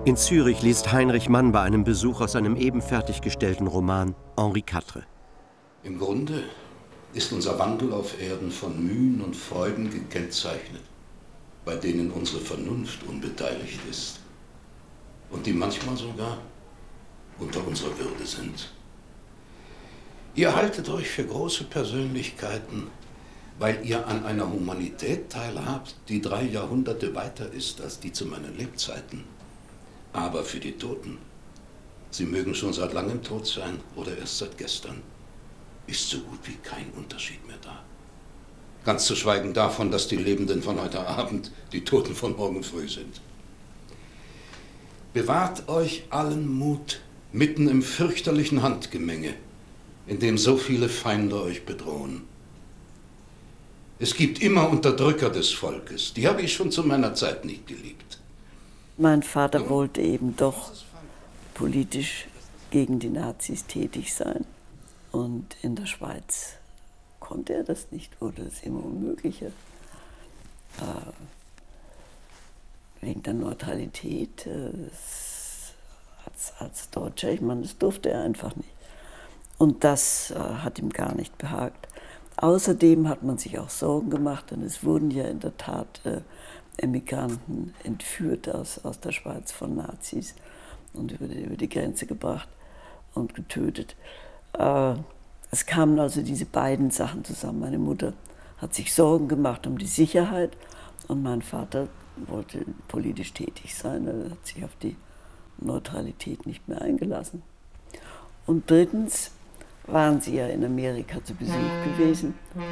In Zürich liest Heinrich Mann bei einem Besuch aus seinem eben fertiggestellten Roman Henri IV. Im Grunde ist unser Wandel auf Erden von Mühen und Freuden gekennzeichnet, bei denen unsere Vernunft unbeteiligt ist und die manchmal sogar unter unserer Würde sind. Ihr haltet euch für große Persönlichkeiten, weil ihr an einer Humanität teilhabt, die 3 Jahrhunderte weiter ist als die zu meinen Lebzeiten. Aber für die Toten, sie mögen schon seit langem tot sein oder erst seit gestern, ist so gut wie kein Unterschied mehr da. Ganz zu schweigen davon, dass die Lebenden von heute Abend die Toten von morgen früh sind. Bewahrt euch allen Mut mitten im fürchterlichen Handgemenge, in dem so viele Feinde euch bedrohen. Es gibt immer Unterdrücker des Volkes, die habe ich schon zu meiner Zeit nicht geliebt. Mein Vater wollte eben doch politisch gegen die Nazis tätig sein. Und in der Schweiz konnte er das nicht, oder das immer Unmögliche. Wegen der Neutralität als Deutscher, ich meine, das durfte er einfach nicht. Und das hat ihm gar nicht behagt. Außerdem hat man sich auch Sorgen gemacht, und es wurden ja in der Tat Emigranten entführt aus der Schweiz von Nazis und über die Grenze gebracht und getötet. Es kamen also diese beiden Sachen zusammen. Meine Mutter hat sich Sorgen gemacht um die Sicherheit und mein Vater wollte politisch tätig sein. Er hat sich auf die Neutralität nicht mehr eingelassen. Und drittens waren sie ja in Amerika zu Besuch gewesen.